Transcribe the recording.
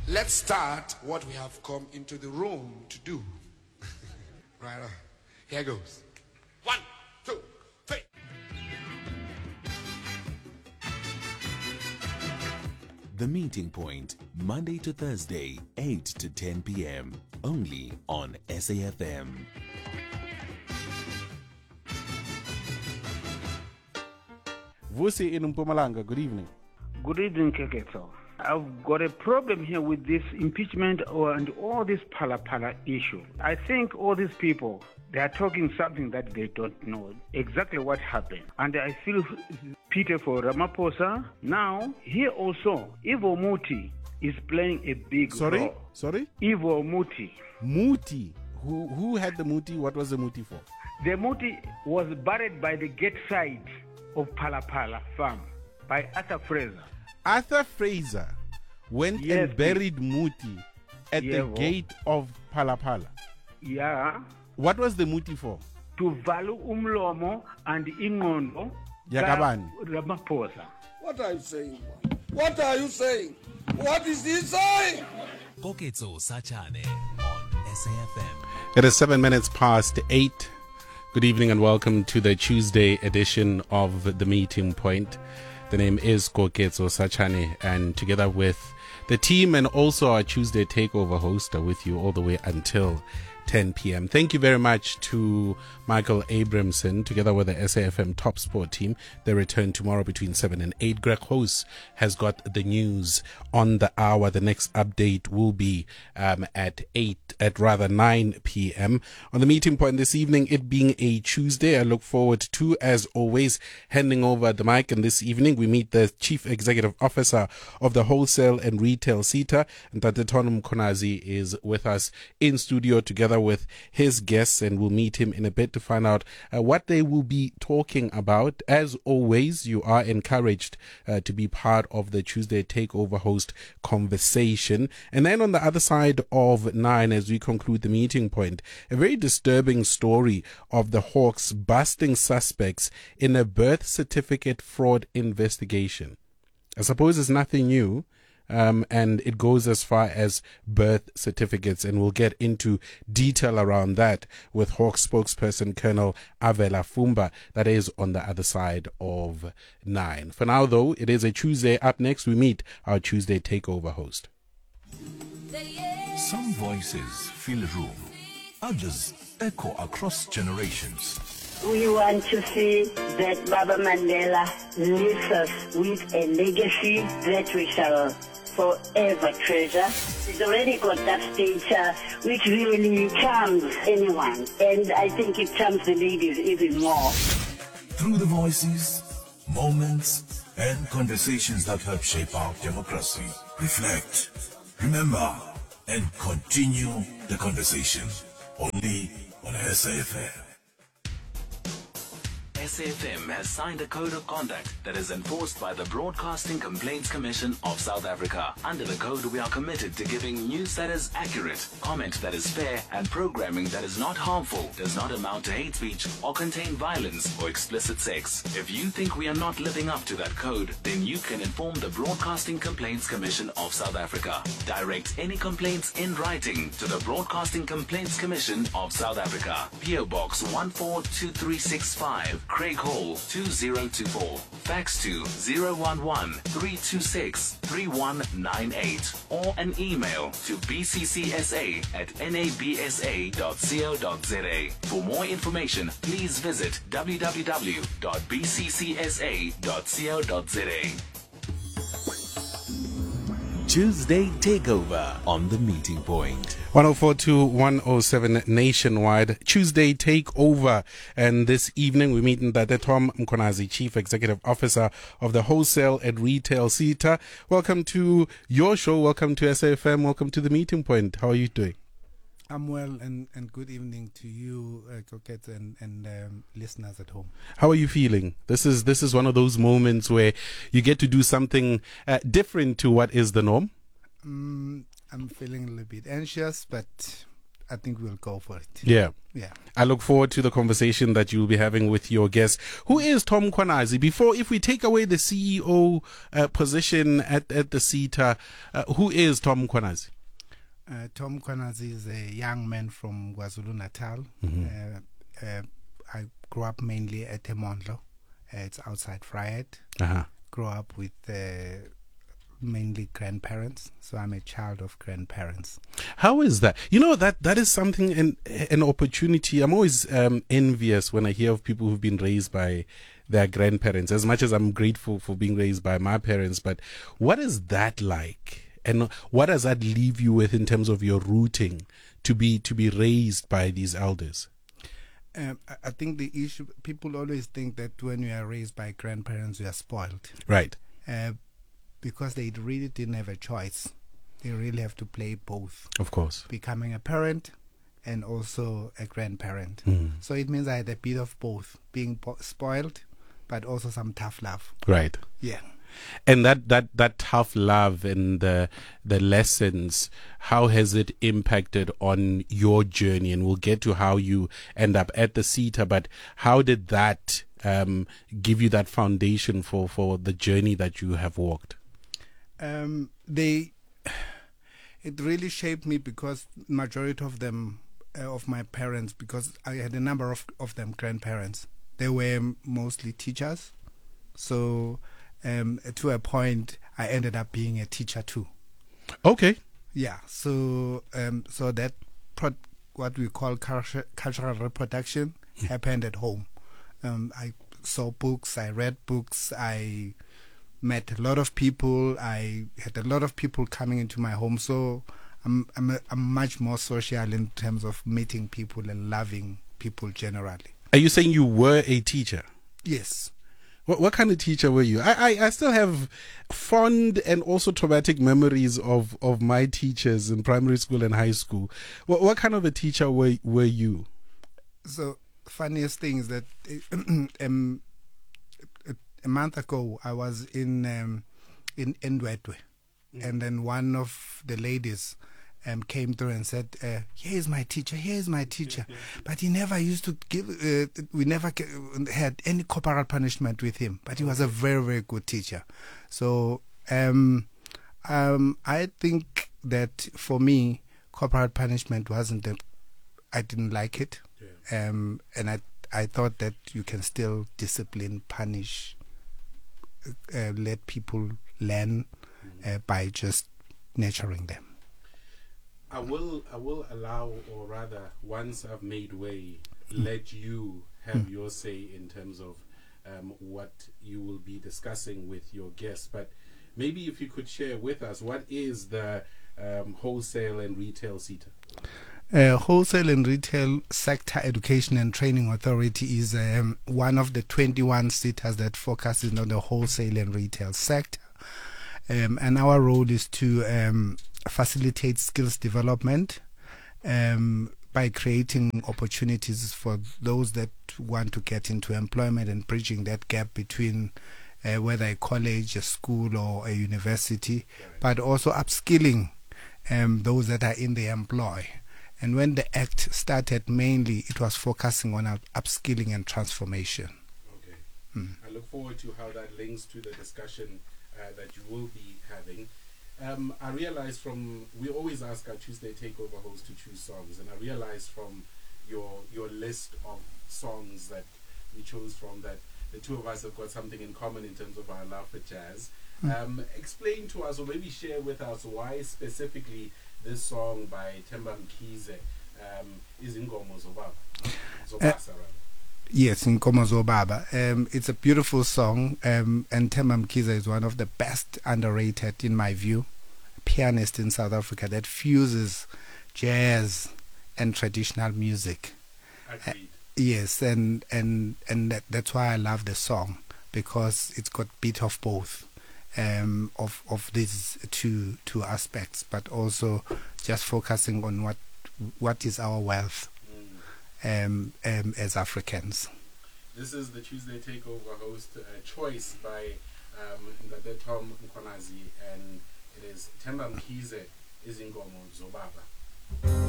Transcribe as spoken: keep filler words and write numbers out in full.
let's start what we have come into the room to do. Right on. Here goes. One, two, three. The Meeting Point, Monday to Thursday, eight to ten p.m. Only on S A F M. Vusi in Mpumalanga, good evening. Good evening, Keketo. I've got a problem here with this impeachment and all this pala pala issue. I think all these people, they are talking something that they don't know exactly what happened. And I feel pity for Ramaphosa. Now, here also, Ivo Muti is playing a big Sorry? role. Sorry? Ivo Muti. Muti. Who who had the Muti? What was the Muti for? The Muti was buried by the gate side of Palapala farm by Arthur Fraser. Arthur Fraser went Yes, and buried Muti at Yeah, the well. gate of Palapala. Yeah. What was the Muti for? To value umlomo and ingondo Yakabani. Ramaphosa. What are you saying? What are you saying? What is he saying? Koketso Sachane on S A F M. It is seven minutes past eight. Good evening and welcome to the Tuesday edition of The Meeting Point. The name is Koketso Sachane, and together with the team and also our Tuesday Takeover host are with you all the way until ten p.m. Thank you very much to Michael Abramson, together with the S A F M Top Sport team. They return tomorrow between seven and eight. Greg Host has got the news on the hour. The next update will be um, at eight, at rather nine p.m. On the Meeting Point this evening, it being a Tuesday, I look forward to, as always, handing over the mic. And this evening, we meet the Chief Executive Officer of the Wholesale and Retail SETA, and Tateton Mkhonazi is with us in studio together with his guests, and we'll meet him in a bit to find out uh, what they will be talking about. As always, you are encouraged uh, to be part of the Tuesday Takeover host conversation. And then on the other side of nine, as we conclude the Meeting Point, a very disturbing story of the Hawks busting suspects in a birth certificate fraud investigation. I suppose it's nothing new. Um, and it goes as far as birth certificates, and we'll get into detail around that with Hawk spokesperson Colonel Avela Fumba. That is on the other side of nine. For now, though, it is a Tuesday. Up next, we meet our Tuesday Takeover host. Some voices fill a room, others echo across generations. We want to see that Baba Mandela leaves us with a legacy that we shall forever treasure. He's already got that stature which really charms anyone, and I think it charms the ladies even more. Through the voices, moments, and conversations that help shape our democracy. Reflect, remember, and continue the conversation. Only on S A F M. S A F M has signed a code of conduct that is enforced by the Broadcasting Complaints Commission of South Africa. Under the code, we are committed to giving news that is accurate, comment that is fair, and programming that is not harmful, does not amount to hate speech, or contain violence or explicit sex. If you think we are not living up to that code, then you can inform the Broadcasting Complaints Commission of South Africa. Direct any complaints in writing to the Broadcasting Complaints Commission of South Africa. P O Box one four two three six five. Craig Hall two zero two four. Fax to zero one one three two six three one nine eight or an email to b c c s a at n a b s a dot co dot z a. For more information, please visit w w w dot b c c s a dot co dot z a. Tuesday Takeover on the Meeting Point. one oh four to one oh seven nationwide. Tuesday Takeover. And this evening we meet Tateton Mkhonazi, Chief Executive Officer of the Wholesale and Retail SETA. Welcome to your show. Welcome to S A F M. Welcome to the Meeting Point. How are you doing? I'm well, and, and good evening to you, uh, Coquette, and, and um, listeners at home. How are you feeling? This is this is one of those moments where you get to do something uh, different to what is the norm. Um, I'm feeling a little bit anxious, but I think we'll go for it. Yeah. Yeah. I look forward to the conversation that you'll be having with your guest. Who is Tom Mkhwanazi? Before, if we take away the C E O uh, position at, at the SETA, uh, who is Tom Mkhwanazi? Uh, Tom Mkhwanazi is a young man from KwaZulu-Natal. Mm-hmm. Uh, uh, I grew up mainly at Emondlo. Uh, it's outside Vryheid. Uh-huh. Grew up with uh, mainly grandparents, so I'm a child of grandparents. How is that? You know, that that is something, an, an opportunity. I'm always um, envious when I hear of people who've been raised by their grandparents, as much as I'm grateful for being raised by my parents. But what is that like? And what does that leave you with in terms of your rooting to be to be raised by these elders? Um, I- I think the issue, people always think that when you are raised by grandparents, you are spoiled. Right. Uh, because they really didn't have a choice. They really have to play both. Of course. Becoming a parent and also a grandparent. Mm. So it means I had a bit of both. Being po- spoiled, but also some tough love. Right. Yeah. And that, that, that tough love and the the lessons, how has it impacted on your journey? And we'll get to how you end up at the SETA, but how did that um, give you that foundation for, for the journey that you have walked? Um, they, it really shaped me because majority of them, uh, of my parents, because I had a number of, of them grandparents. They were mostly teachers. So um, to a point, I ended up being a teacher too. Okay. Yeah. So um, so that pro- what we call culture, cultural reproduction happened at home. Um, I saw books, I read books, I met a lot of people. I had a lot of people coming into my home. So I'm I'm, a, I'm much more social in terms of meeting people and loving people generally. Are you saying you were a teacher? Yes. What, what kind of teacher were you? I, I, I still have fond and also traumatic memories of, of my teachers in primary school and high school. What, what kind of a teacher were, were you? So funniest thing is that um, a month ago I was in um, in Ndwedwe, mm. and then one of the ladies um, came through and said, uh, "Here's my teacher. Here's my teacher." But he never used to give. Uh, we never had any corporal punishment with him. But he was a very very good teacher. So um, um, I think that for me, corporal punishment wasn't that. I didn't like it. Yeah. Um, and I I thought that you can still discipline, punish, uh, let people learn uh, by just nurturing them. I will I will allow, or rather, once I've made way, mm. let you have mm. your say in terms of um, what you will be discussing with your guests. But maybe if you could share with us, what is the um, wholesale and retail SETA? Uh, Wholesale and Retail Sector Education and Training Authority is um, one of the twenty-one SETAs that focuses on the wholesale and retail sector. Um, and our role is to um, facilitate skills development um, by creating opportunities for those that want to get into employment and bridging that gap between uh, whether a college, a school, or a university, but also upskilling um, those that are in the employ. And when the Act started, mainly it was focusing on up- upskilling and transformation. Okay. Mm. I look forward to how that links to the discussion uh, that you will be having. Um, I realized from, we always ask our Tuesday Takeover host to choose songs, and I realized from your your list of songs that we chose from that the two of us have got something in common in terms of our love for jazz. Mm. Um, explain to us, or maybe share with us, why specifically this song by Themba Mkhize um, is Inkomo Zobaba. Zobasa, rather. Yes, Inkomo Zobaba. Um, it's a beautiful song, um, and Themba Mkhize is one of the best underrated, in my view, pianist in South Africa that fuses jazz and traditional music. Agreed. Uh, yes, and and and that, that's why I love the song, because it's got bit of both. Um, of of these two two aspects, but also just focusing on what what is our wealth mm. um, um, as Africans. This is the Tuesday Takeover host uh, choice by um, Ndade Tom Mkhwanazi, and it is Themba Mkhize, Inkomo Zobaba.